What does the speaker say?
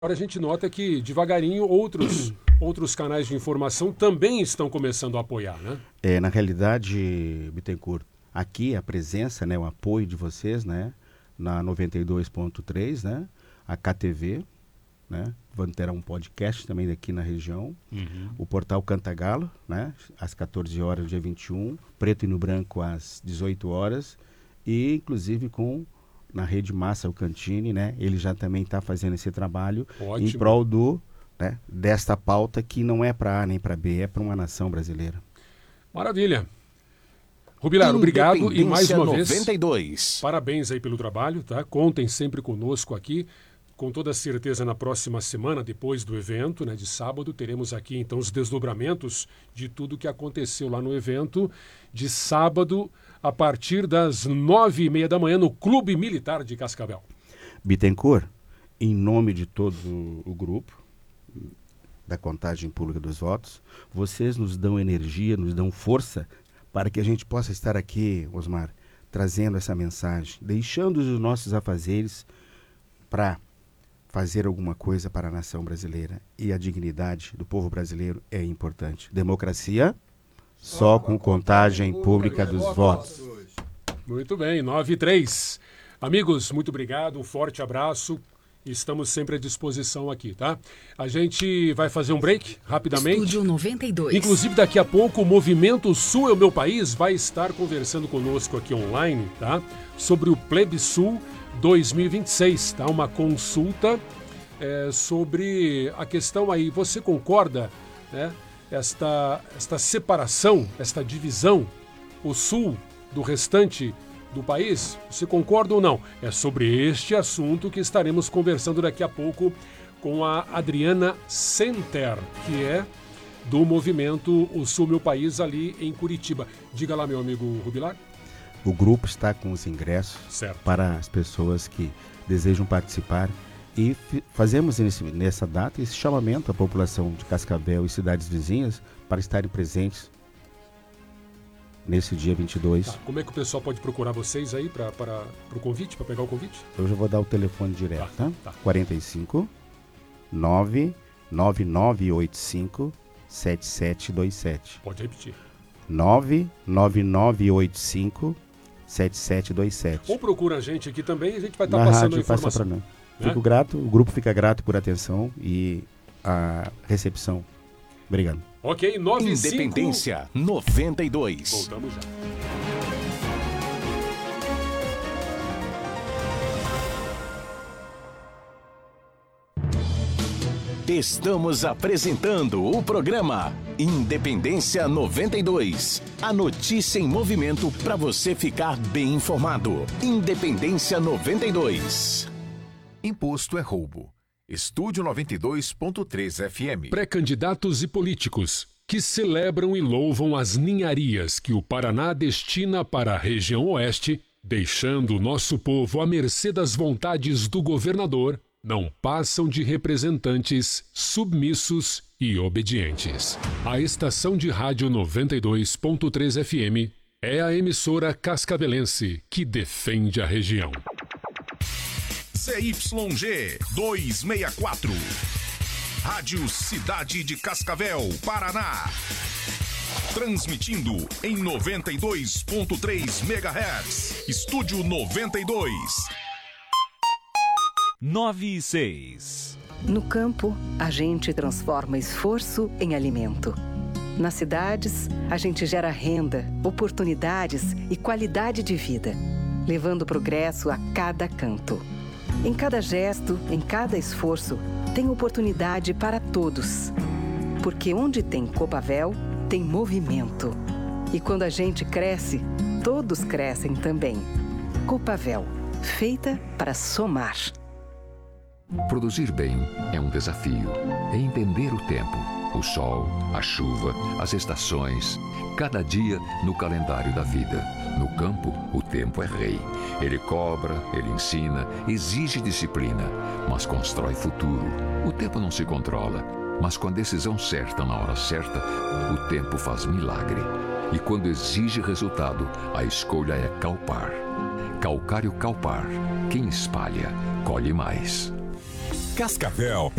Agora a gente nota que, devagarinho, outros canais de informação também estão começando a apoiar, né? Na realidade, Bittencourt, aqui a presença, né, o apoio de vocês, né, na 92.3, né, a KTV, né, vamos ter um podcast também daqui na região, o portal Cantagalo, né, às 14 horas, dia 21, Preto e no Branco às 18 horas, e inclusive na Rede Massa, o Cantini, né, ele já também está fazendo esse trabalho em prol desta pauta que não é para A nem para B, é para uma nação brasileira. Maravilha. Rubilar, obrigado e mais uma 92. vez, parabéns aí pelo trabalho, tá? Contem sempre conosco aqui. Com toda certeza, na próxima semana, depois do evento, né, de sábado, teremos aqui, então, os desdobramentos de tudo que aconteceu lá no evento de sábado, a partir das 9h30 da manhã, no Clube Militar de Cascavel. Bittencourt, em nome de todo o grupo da contagem pública dos votos, vocês nos dão energia, nos dão força para que a gente possa estar aqui, Osmar, trazendo essa mensagem, deixando os nossos afazeres para fazer alguma coisa para a nação brasileira. E a dignidade do povo brasileiro é importante. Democracia, só com contagem pública dos votos. Muito bem, 9h03. Amigos, muito obrigado, um forte abraço. Estamos sempre à disposição aqui, tá? A gente vai fazer um break rapidamente. Estúdio 92. Inclusive, daqui a pouco, o Movimento Sul é o Meu País vai estar conversando conosco aqui online, tá? Sobre o Plebsul 2026, tá? Uma consulta sobre a questão aí. Você concorda, né? Esta separação, esta divisão, o Sul do restante do país? Você concorda ou não? É sobre este assunto que estaremos conversando daqui a pouco com a Adriana Center, que é do movimento O Sul Meu País ali em Curitiba. Diga lá, meu amigo Rubilar. O grupo está com os ingressos para as pessoas que desejam participar e fazemos nessa data esse chamamento à população de Cascavel e cidades vizinhas para estarem presentes nesse dia 22. Tá. Como é que o pessoal pode procurar vocês aí para o convite, para pegar o convite? Eu já vou dar o telefone direto, tá? 45 99985 7727. Pode repetir. 99985 7727. Ou procura a gente aqui também e a gente vai estar passando a informação. Passa para mim. Fico grato, o grupo fica grato por atenção e a recepção. Obrigado. Ok, 9h05. Independência 92. Voltamos já. Estamos apresentando o programa Independência 92. A notícia em movimento para você ficar bem informado. Independência 92. Imposto é roubo. Estúdio 92.3 FM. Pré-candidatos e políticos que celebram e louvam as ninharias que o Paraná destina para a região oeste, deixando o nosso povo à mercê das vontades do governador, não passam de representantes submissos e obedientes. A estação de rádio 92.3 FM é a emissora cascavelense que defende a região. CYG 264. Rádio Cidade de Cascavel, Paraná. Transmitindo em 92.3 MHz. Estúdio 92. 9:06. No campo, a gente transforma esforço em alimento. Nas cidades, a gente gera renda, oportunidades e qualidade de vida, levando progresso a cada canto. Em cada gesto, em cada esforço, tem oportunidade para todos. Porque onde tem Copavel, tem movimento. E quando a gente cresce, todos crescem também. Copavel, feita para somar. Produzir bem é um desafio. É entender o tempo, o sol, a chuva, as estações, cada dia no calendário da vida. No campo, o tempo é rei. Ele cobra, ele ensina, exige disciplina, mas constrói futuro. O tempo não se controla, mas com a decisão certa na hora certa, o tempo faz milagre. E quando exige resultado, a escolha é Calpar. Calcário Calpar. Quem espalha, colhe mais. Cascavel